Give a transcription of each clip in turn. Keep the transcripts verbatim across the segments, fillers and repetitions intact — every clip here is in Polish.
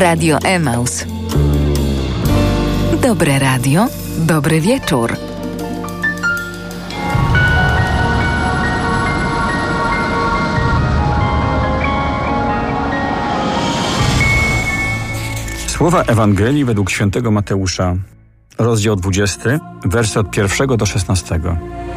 Radio Emaus. Dobre radio, dobry wieczór. Słowa Ewangelii według świętego Mateusza, rozdział dwudziesty, wersy od pierwszego do szesnastego.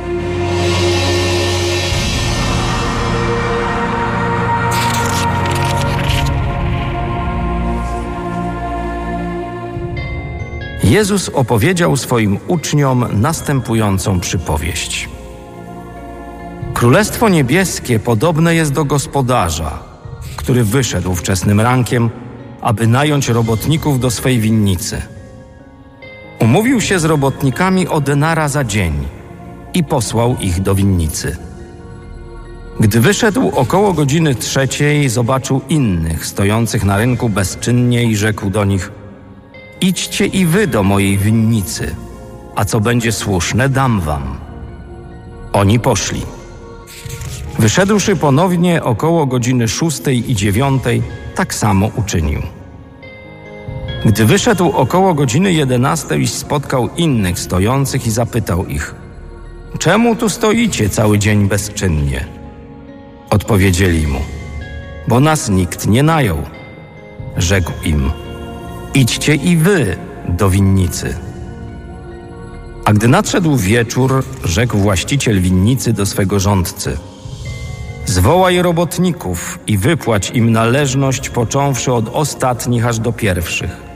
Jezus opowiedział swoim uczniom następującą przypowieść. Królestwo niebieskie podobne jest do gospodarza, który wyszedł wczesnym rankiem, aby nająć robotników do swej winnicy. Umówił się z robotnikami o denara za dzień i posłał ich do winnicy. Gdy wyszedł około godziny trzeciej, zobaczył innych stojących na rynku bezczynnie i rzekł do nich: idźcie i wy do mojej winnicy, a co będzie słuszne, dam wam. Oni poszli. Wyszedłszy ponownie około godziny szóstej i dziewiątej, tak samo uczynił. Gdy wyszedł około godziny jedenastej, spotkał innych stojących i zapytał ich: czemu tu stoicie cały dzień bezczynnie? Odpowiedzieli mu: bo nas nikt nie najął. Rzekł im: idźcie i wy do winnicy. A gdy nadszedł wieczór, rzekł właściciel winnicy do swego rządcy: zwołaj robotników i wypłać im należność, począwszy od ostatnich aż do pierwszych.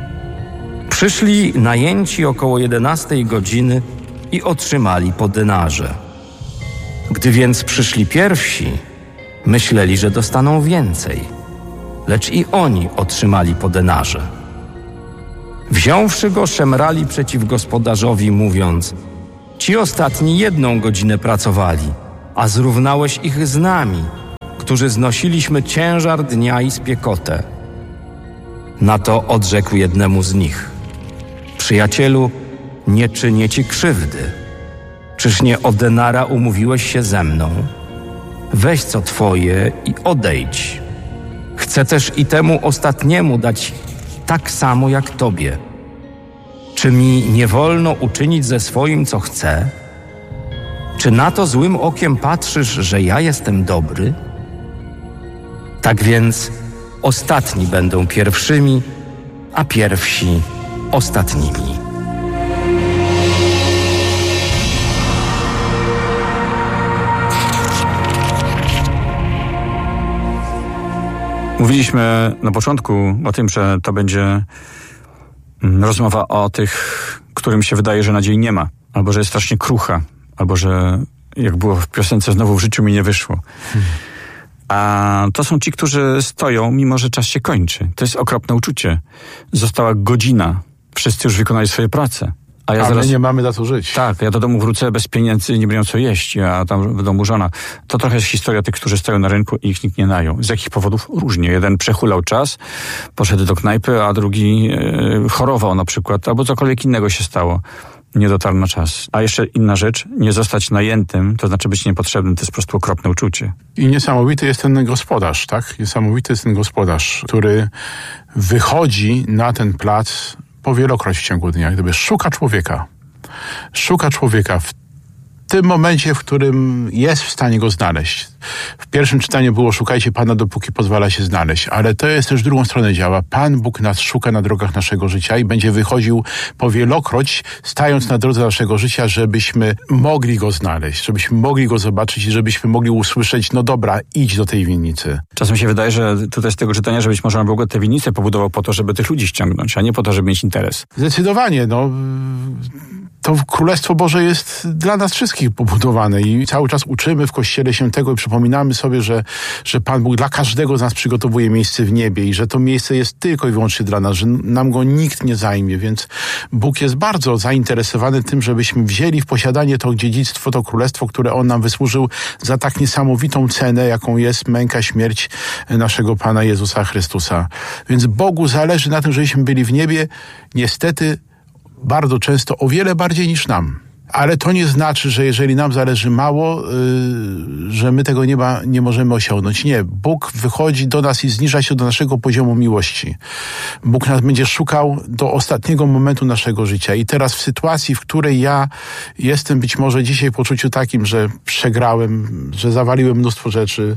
Przyszli najęci około jedenastej godziny i otrzymali po denarze. Gdy więc przyszli pierwsi, myśleli, że dostaną więcej, lecz i oni otrzymali po denarze. Wziąwszy go, szemrali przeciw gospodarzowi, mówiąc: ci ostatni jedną godzinę pracowali, a zrównałeś ich z nami, którzy znosiliśmy ciężar dnia i spiekotę. Na to odrzekł jednemu z nich: przyjacielu, nie czynię ci krzywdy. Czyż nie o denara umówiłeś się ze mną? Weź co twoje i odejdź. Chcę też i temu ostatniemu dać tak samo jak tobie. Czy mi nie wolno uczynić ze swoim, co chcę? Czy na to złym okiem patrzysz, że ja jestem dobry? Tak więc ostatni będą pierwszymi, a pierwsi ostatnimi. Mówiliśmy na początku o tym, że to będzie rozmowa o tych, którym się wydaje, że nadziei nie ma, albo że jest strasznie krucha, albo że, jak było w piosence, znowu w życiu mi nie wyszło. Hmm. A to są ci, którzy stoją, mimo że czas się kończy. To jest okropne uczucie. Została godzina. Wszyscy już wykonali swoje prace. A, ja a zaraz, my nie mamy na co żyć. Tak, ja do domu wrócę bez pieniędzy, nie będę co jeść, a tam w domu żona. To trochę jest historia tych, którzy stoją na rynku i ich nikt nie najął. Z jakich powodów? Różnie. Jeden przehulał czas, poszedł do knajpy, a drugi e, chorował na przykład, albo cokolwiek innego się stało. Nie dotarł na czas. A jeszcze inna rzecz, nie zostać najętym, to znaczy być niepotrzebnym, to jest po prostu okropne uczucie. I niesamowity jest ten gospodarz, tak? Niesamowity jest ten gospodarz, który wychodzi na ten plac powielokroć w ciągu dnia, gdyby szuka człowieka. Szuka człowieka w tym momencie, w którym jest w stanie go znaleźć. W pierwszym czytaniu było: szukajcie Pana, dopóki pozwala się znaleźć. Ale to jest też drugą stronę działa. Pan Bóg nas szuka na drogach naszego życia i będzie wychodził powielokroć, stając na drodze naszego życia, żebyśmy mogli go znaleźć, żebyśmy mogli go zobaczyć i żebyśmy mogli usłyszeć: no dobra, idź do tej winnicy. Czasem się wydaje, że tutaj z tego czytania, że być może on w ogóle tę winnicę pobudował po to, żeby tych ludzi ściągnąć, a nie po to, żeby mieć interes. Zdecydowanie, no... To Królestwo Boże jest dla nas wszystkich pobudowane i cały czas uczymy w Kościele się tego i przypominamy sobie, że, że Pan Bóg dla każdego z nas przygotowuje miejsce w niebie i że to miejsce jest tylko i wyłącznie dla nas, że nam go nikt nie zajmie, więc Bóg jest bardzo zainteresowany tym, żebyśmy wzięli w posiadanie to dziedzictwo, to Królestwo, które On nam wysłużył za tak niesamowitą cenę, jaką jest męka, śmierć naszego Pana Jezusa Chrystusa. Więc Bogu zależy na tym, żebyśmy byli w niebie, niestety bardzo często o wiele bardziej niż nam. Ale to nie znaczy, że jeżeli nam zależy mało, yy, że my tego nieba nie możemy osiągnąć. Nie. Bóg wychodzi do nas i zniża się do naszego poziomu miłości. Bóg nas będzie szukał do ostatniego momentu naszego życia. I teraz w sytuacji, w której ja jestem być może dzisiaj w poczuciu takim, że przegrałem, że zawaliłem mnóstwo rzeczy,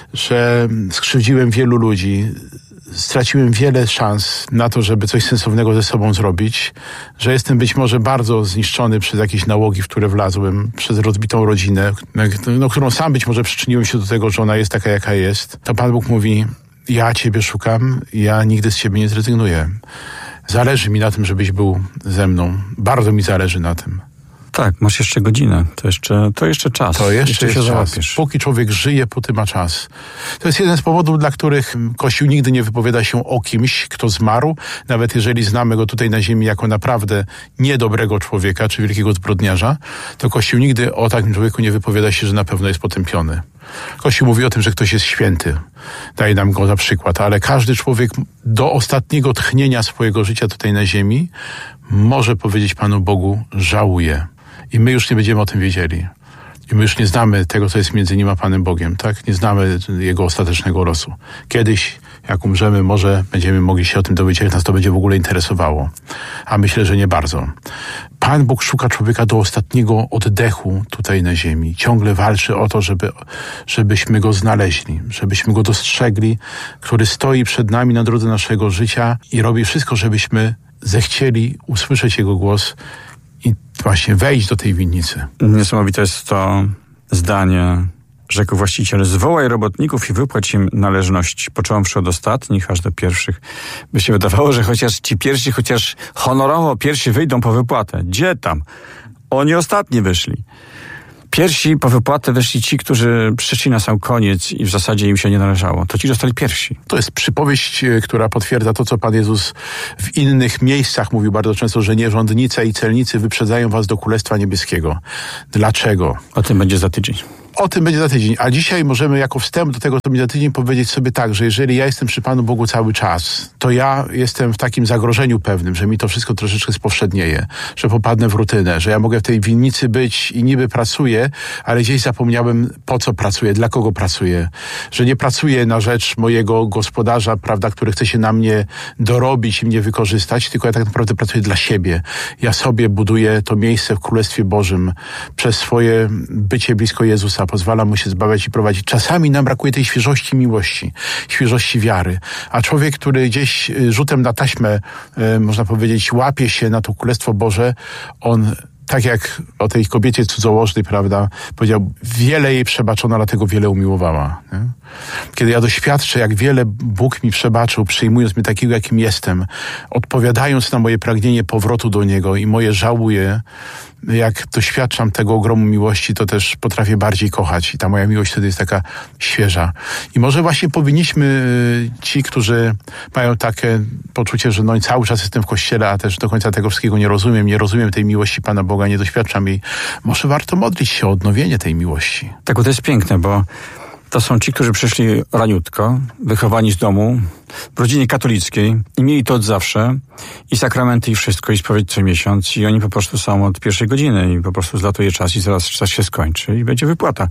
że skrzywdziłem wielu ludzi, straciłem wiele szans na to, żeby coś sensownego ze sobą zrobić, że jestem być może bardzo zniszczony przez jakieś nałogi, w które wlazłem, przez rozbitą rodzinę, no, którą sam być może przyczyniłem się do tego, że ona jest taka, jaka jest, to Pan Bóg mówi, ja Ciebie szukam, ja nigdy z Ciebie nie zrezygnuję. Zależy mi na tym, żebyś był ze mną. Bardzo mi zależy na tym. Tak, masz jeszcze godzinę. To jeszcze, to jeszcze czas. To jeszcze, jeszcze jest się czas. Załapiesz. Póki człowiek żyje, póty ma czas. To jest jeden z powodów, dla których Kościół nigdy nie wypowiada się o kimś, kto zmarł, nawet jeżeli znamy go tutaj na ziemi jako naprawdę niedobrego człowieka, czy wielkiego zbrodniarza, to Kościół nigdy o takim człowieku nie wypowiada się, że na pewno jest potępiony. Kościół mówi o tym, że ktoś jest święty. Daje nam go za przykład, ale każdy człowiek do ostatniego tchnienia swojego życia tutaj na ziemi może powiedzieć Panu Bogu, żałuję. I my już nie będziemy o tym wiedzieli. I my już nie znamy tego, co jest między nim a Panem Bogiem, tak? Nie znamy jego ostatecznego losu. Kiedyś, jak umrzemy, może będziemy mogli się o tym dowiedzieć, jak nas to będzie w ogóle interesowało. A myślę, że nie bardzo. Pan Bóg szuka człowieka do ostatniego oddechu tutaj na ziemi. Ciągle walczy o to, żeby, żebyśmy go znaleźli, żebyśmy go dostrzegli, który stoi przed nami na drodze naszego życia i robi wszystko, żebyśmy zechcieli usłyszeć jego głos i właśnie wejść do tej winnicy. Niesamowite jest to zdanie, rzekł właściciel, zwołaj robotników i wypłać im należności, począwszy od ostatnich, aż do pierwszych. By się wydawało, że chociaż ci pierwsi, chociaż honorowo pierwsi wyjdą po wypłatę. Gdzie tam? Oni ostatni wyszli. Pierwsi po wypłatę weszli ci, którzy przyszli na sam koniec i w zasadzie im się nie należało. To ci zostali pierwsi. To jest przypowieść, która potwierdza to, co Pan Jezus w innych miejscach mówił bardzo często, że nierządnice i celnicy wyprzedzają was do Królestwa Niebieskiego. Dlaczego? O tym będzie za tydzień. O tym będzie za tydzień. A dzisiaj możemy jako wstęp do tego, co będzie za tydzień, powiedzieć sobie tak, że jeżeli ja jestem przy Panu Bogu cały czas, to ja jestem w takim zagrożeniu pewnym, że mi to wszystko troszeczkę spowszednieje, że popadnę w rutynę, że ja mogę w tej winnicy być i niby pracuję, ale gdzieś zapomniałem, po co pracuję, dla kogo pracuję. Że nie pracuję na rzecz mojego gospodarza, prawda, który chce się na mnie dorobić i mnie wykorzystać, tylko ja tak naprawdę pracuję dla siebie. Ja sobie buduję to miejsce w Królestwie Bożym przez swoje bycie blisko Jezusa. Pozwala mu się zbawiać i prowadzić. Czasami nam brakuje tej świeżości miłości, świeżości wiary. A człowiek, który gdzieś rzutem na taśmę, e, można powiedzieć, łapie się na to Królestwo Boże, on, tak jak o tej kobiecie cudzołożnej, prawda, powiedział, wiele jej przebaczono, dlatego wiele umiłowała. Nie? Kiedy ja doświadczę, jak wiele Bóg mi przebaczył, przyjmując mnie takiego, jakim jestem, odpowiadając na moje pragnienie powrotu do Niego i moje żałuję, jak doświadczam tego ogromu miłości, to też potrafię bardziej kochać i ta moja miłość wtedy jest taka świeża. I może właśnie powinniśmy, ci, którzy mają takie poczucie, że no i cały czas jestem w Kościele, a też do końca tego wszystkiego nie rozumiem, nie rozumiem tej miłości Pana Boga, nie doświadczam jej, może warto modlić się o odnowienie tej miłości. Tak, bo to jest piękne, bo to są ci, którzy przyszli raniutko, wychowani z domu, w rodzinie katolickiej i mieli to od zawsze i sakramenty i wszystko i spowiedź co miesiąc i oni po prostu są od pierwszej godziny i po prostu zlatuje czas i zaraz czas się skończy i będzie wypłata.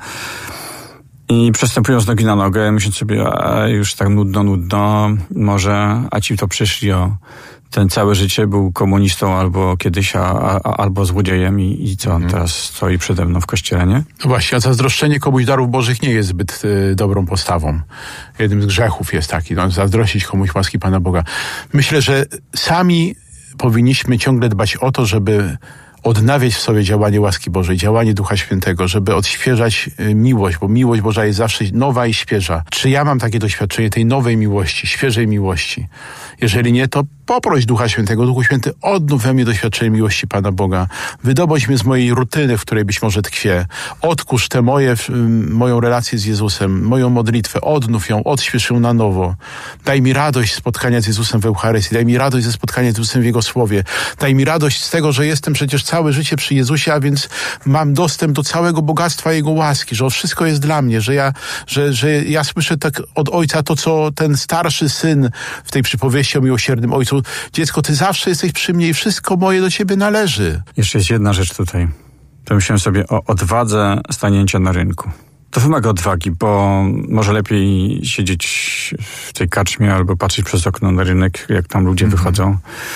I przestępują z nogi na nogę, myśląc sobie, a już tak nudno, nudno, może, a ci to przyszli o ten całe życie był komunistą albo kiedyś, a, a, albo złodziejem i, i co on hmm. teraz stoi przede mną w kościele, nie? No właśnie, a zazdroszczenie komuś darów bożych nie jest zbyt y, dobrą postawą. Jednym z grzechów jest taki, no, zazdrościć komuś łaski Pana Boga. Myślę, że sami powinniśmy ciągle dbać o to, żeby odnawiać w sobie działanie łaski Bożej, działanie Ducha Świętego, żeby odświeżać miłość, bo miłość Boża jest zawsze nowa i świeża. Czy ja mam takie doświadczenie tej nowej miłości, świeżej miłości? Jeżeli nie, to poproś Ducha Świętego. Duchu Święty, odnów we mnie doświadczenie miłości Pana Boga. Wydobądź mnie z mojej rutyny, w której być może tkwię. Odkurz te moje, moją relację z Jezusem, moją modlitwę. Odnów ją, odśwież ją na nowo. Daj mi radość spotkania z Jezusem w Eucharystii. Daj mi radość ze spotkania z Jezusem w Jego Słowie. Daj mi radość z tego, że jestem przecież całe życie przy Jezusie, a więc mam dostęp do całego bogactwa Jego łaski, że wszystko jest dla mnie, że ja, że, że ja słyszę tak od Ojca to, co ten starszy syn w tej przypowieści o miłosiernym Ojcu. Dziecko, Ty zawsze jesteś przy mnie i wszystko moje do Ciebie należy. Jeszcze jest jedna rzecz tutaj. to myślałem sobie o odwadze stanięcia na rynku. To wymaga odwagi, bo może lepiej siedzieć w tej karczmie albo patrzeć przez okno na rynek, jak tam ludzie mm-hmm. wychodzą,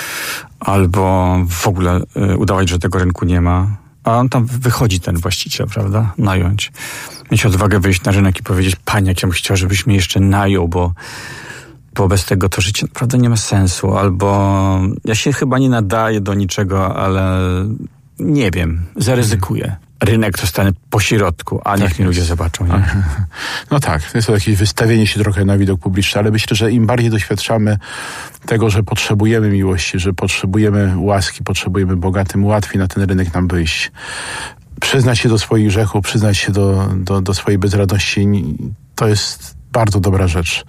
albo w ogóle y, udawać, że tego rynku nie ma. A on tam wychodzi, ten właściciel, prawda? Nająć. Mieć odwagę wyjść na rynek i powiedzieć: panie, jak ja bym chciał, żebyś mnie jeszcze najął, bo, bo bez tego to życie naprawdę nie ma sensu. Albo ja się chyba nie nadaję do niczego, ale nie wiem, zaryzykuję. Rynek zostanę po środku, a niech tak mnie ludzie zobaczą. Nie? No tak, to jest to jakieś wystawienie się trochę na widok publiczny, ale myślę, że im bardziej doświadczamy tego, że potrzebujemy miłości, że potrzebujemy łaski, potrzebujemy Boga, tym łatwiej na ten rynek nam wyjść. Przyznać się do swoich grzechów, przyznać się do, do, do swojej bezradności, to jest bardzo dobra rzecz.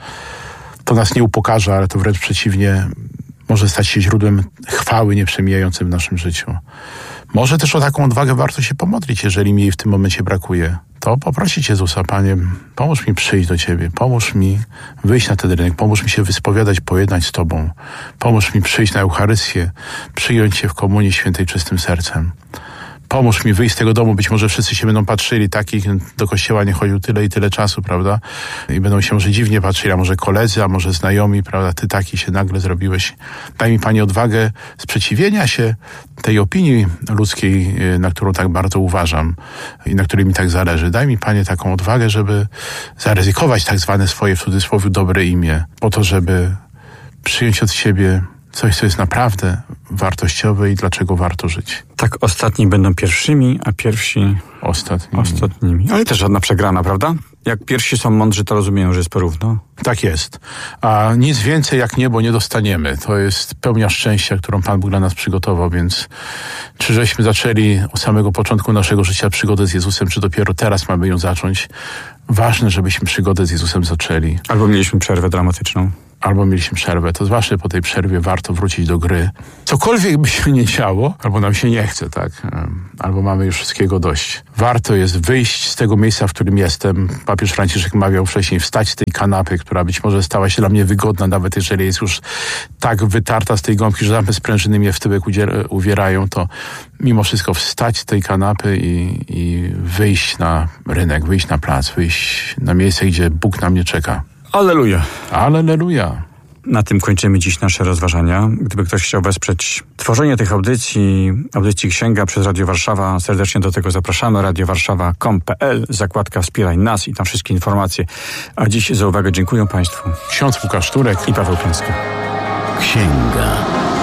To nas nie upokarza, ale to wręcz przeciwnie, może stać się źródłem chwały nieprzemijającym w naszym życiu. Może też o taką odwagę warto się pomodlić, jeżeli mi jej w tym momencie brakuje. To poprosić Jezusa: Panie, pomóż mi przyjść do Ciebie, pomóż mi wyjść na ten rynek, pomóż mi się wyspowiadać, pojednać z Tobą, pomóż mi przyjść na Eucharystię, przyjąć Cię w komunii świętej czystym sercem. Pomóż mi wyjść z tego domu. Być może wszyscy się będą patrzyli, taki do kościoła nie chodził tyle i tyle czasu, prawda? I będą się może dziwnie patrzyli, a może koledzy, a może znajomi, prawda? Ty taki się nagle zrobiłeś. Daj mi, Panie, odwagę sprzeciwienia się tej opinii ludzkiej, na którą tak bardzo uważam i na której mi tak zależy. Daj mi, Panie, taką odwagę, żeby zaryzykować tak zwane swoje, w cudzysłowie, dobre imię, po to, żeby przyjąć od Ciebie coś, co jest naprawdę wartościowe i dlaczego warto żyć. Tak, ostatni będą pierwszymi, a pierwsi ostatnimi. ostatnimi. Ale też żadna przegrana, prawda? Jak pierwsi są mądrzy, to rozumieją, że jest porówno. Tak jest. A nic więcej jak niebo nie dostaniemy. To jest pełnia szczęścia, którą Pan Bóg dla nas przygotował, więc czy żeśmy zaczęli od samego początku naszego życia przygodę z Jezusem, czy dopiero teraz mamy ją zacząć, ważne, żebyśmy przygodę z Jezusem zaczęli. Albo mieliśmy przerwę dramatyczną. Albo mieliśmy przerwę, to zwłaszcza po tej przerwie warto wrócić do gry. Cokolwiek by się nie działo, albo nam się nie chce, tak? Albo mamy już wszystkiego dość. Warto jest wyjść z tego miejsca, w którym jestem. Papież Franciszek mawiał wcześniej, wstać z tej kanapy, która być może stała się dla mnie wygodna, nawet jeżeli jest już tak wytarta z tej gąbki, że same sprężyny mnie w tyłek uwierają, to mimo wszystko wstać z tej kanapy i, i wyjść na rynek, wyjść na plac, wyjść na miejsce, gdzie Bóg na mnie czeka. Alleluja. Alleluja. Na tym kończymy dziś nasze rozważania. Gdyby ktoś chciał wesprzeć tworzenie tych audycji, audycji Księga przez Radio Warszawa, serdecznie do tego zapraszamy. radio warszawa kropka com kropka p l, zakładka Wspieraj nas i tam wszystkie informacje. A dziś za uwagę dziękuję Państwu. Ksiądz Łukasz Turek i Paweł Piąska. Księga.